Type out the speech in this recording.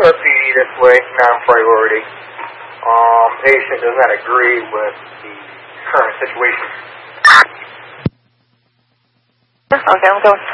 PD this way, non-priority. Patient does not agree with the current situation. Okay, I'm going.